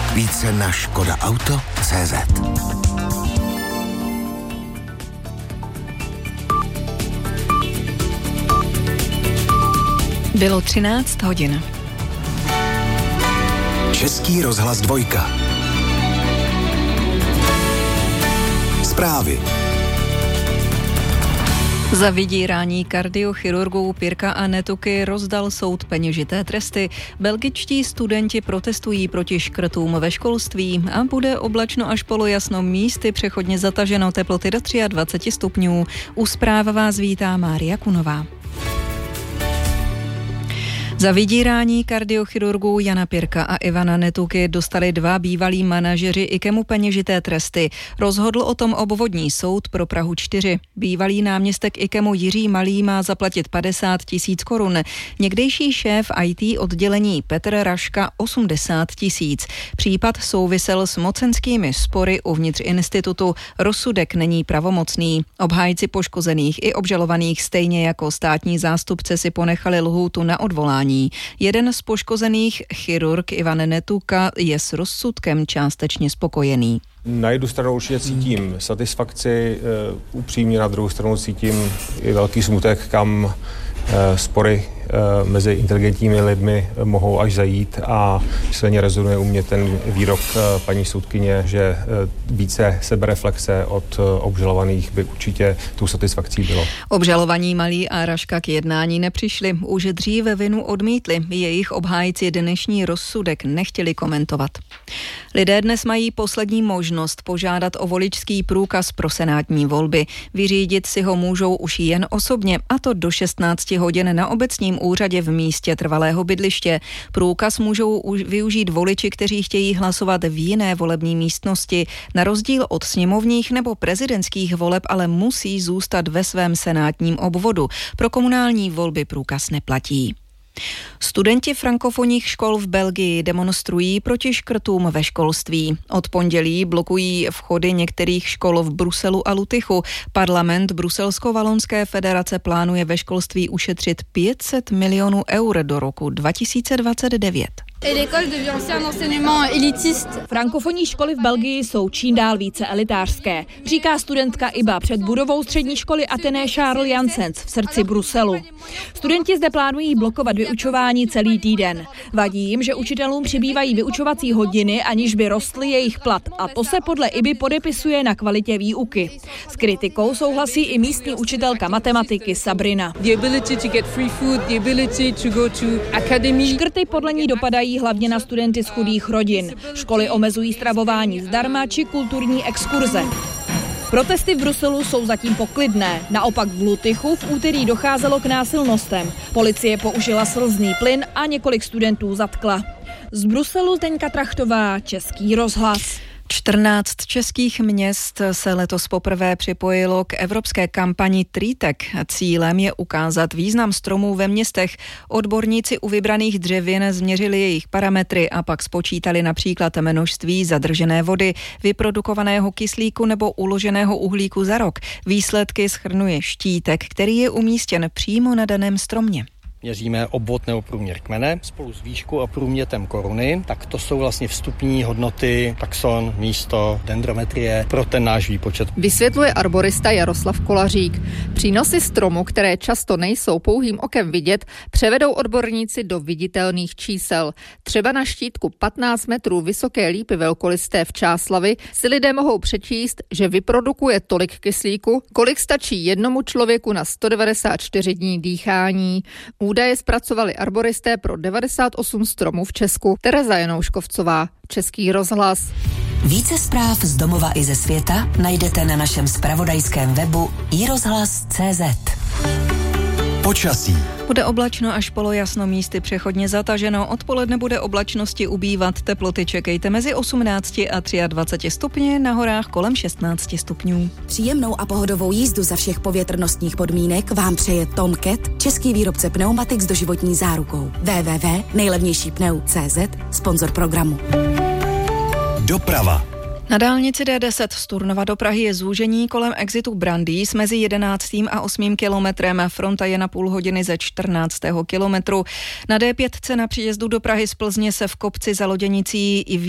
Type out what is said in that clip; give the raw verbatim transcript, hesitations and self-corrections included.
Více na škoda auto tečka cé zet. Bylo třináct hodin. Český rozhlas dvojka. Zprávy. Za vydírání kardiochirurgů Pirka a Netuky rozdal soud peněžité tresty. Belgičtí studenti protestují proti škrtům ve školství a bude oblačno až polojasno, místy přechodně zataženo, teploty do dvacet tři stupňů. U zpráv vás vítá Mária Kunová. Za vydírání kardiochirurgů Jana Pirka a Ivana Netuky dostali dva bývalí manažeři IKEMu peněžité tresty. Rozhodl o tom obvodní soud pro Prahu čtyři. Bývalý náměstek IKEMu Jiří Malý má zaplatit padesát tisíc korun. Někdejší šéf í té oddělení Petr Raška osmdesát tisíc. Případ souvisel s mocenskými spory uvnitř institutu. Rozsudek není pravomocný. Obhájci poškozených i obžalovaných stejně jako státní zástupce si ponechali lhůtu na odvolání. Jeden z poškozených, chirurg Ivan Netuka, je s rozsudkem částečně spokojený. Na jednu stranu určitě cítím satisfakci, upřímně na druhou stranu cítím i velký smutek, kam spory mezi inteligentními lidmi mohou až zajít, a silně rezonuje u mě ten výrok paní soudkyně, že více sebereflexe od obžalovaných by určitě tou satisfakcí bylo. Obžalovaní Malý a Raška k jednání nepřišli, už dříve vinu odmítli. Jejich obhájci dnešní rozsudek nechtěli komentovat. Lidé dnes mají poslední možnost požádat o voličský průkaz pro senátní volby. Vyřídit si ho můžou už jen osobně, a to do šestnáct hodin na obecním úřadě v místě trvalého bydliště. Průkaz můžou využít voliči, kteří chtějí hlasovat v jiné volební místnosti. Na rozdíl od sněmovních nebo prezidentských voleb ale musí zůstat ve svém senátním obvodu. Pro komunální volby průkaz neplatí. Studenti frankofonních škol v Belgii demonstrují proti škrtům ve školství. Od pondělí blokují vchody některých škol v Bruselu a Lutychu. Parlament Bruselsko-valonské federace plánuje ve školství ušetřit pět set milionů eur do roku dva tisíce dvacet devět. Frankofonní školy v Belgii jsou čím dál více elitářské, říká studentka Iba před budovou střední školy Athené Charles Janssens v srdci Bruselu. Studenti zde plánují blokovat vyučování celý týden. Vadí jim, že učitelům přibývají vyučovací hodiny, aniž by rostl jejich plat, a to se podle Iby podepisuje na kvalitě výuky. S kritikou souhlasí i místní učitelka matematiky Sabrina. Škrty podle ní dopadají hlavně na studenty z chudých rodin. Školy omezují stravování zdarma či kulturní exkurze. Protesty v Bruselu jsou zatím poklidné. Naopak v Lutychu v úterý docházelo k násilnostem. Policie použila slzný plyn a několik studentů zatkla. Z Bruselu Zdeňka Trachtová, Český rozhlas. čtrnáct českých měst se letos poprvé připojilo k evropské kampani Tritek. Cílem je ukázat význam stromů ve městech. Odborníci u vybraných dřevin změřili jejich parametry a pak spočítali například množství zadržené vody, vyprodukovaného kyslíku nebo uloženého uhlíku za rok. Výsledky shrnuje štítek, který je umístěn přímo na daném stromě. Měříme obvod nebo průměr kmene spolu s výškou a průměrem koruny, tak to jsou vlastně vstupní hodnoty, taxon, místo, dendrometrie pro ten náš výpočet. Vysvětluje arborista Jaroslav Kolařík. Přínosy stromu, které často nejsou pouhým okem vidět, převedou odborníci do viditelných čísel. Třeba na štítku patnáct metrů vysoké lípy velkolisté v Čáslavi si lidé mohou přečíst, že vyprodukuje tolik kyslíku, kolik stačí jednomu člověku na sto devadesát čtyři dní dýchání. Údaje zpracovali arboristé pro devadesát osm stromů v Česku. Tereza Janouškovcová, Český rozhlas. Více zpráv z domova i ze světa najdete na našem zpravodajském webu i rozhlas tečka cé zet. Počasí. Bude oblačno až polojasno, místy přechodně zataženo. Odpoledne bude oblačnosti ubývat, teploty čekejte mezi osmnáct a dvacet tři stupně, na horách kolem šestnáct stupňů. Příjemnou a pohodovou jízdu za všech povětrnostních podmínek vám přeje Tom Cat, český výrobce pneumatik s doživotní zárukou. w w w tečka nejlevnější pneu tečka cé zet, sponzor programu. Doprava. Na dálnici D deset z Turnova do Prahy je zúžení kolem exitu Brandýs mezi jedenáctým a osmým kilometrem. Fronta je na půl hodiny ze čtrnáctého kilometru. Na D pět na příjezdu do Prahy z Plzně se v kopci za Loděnicí i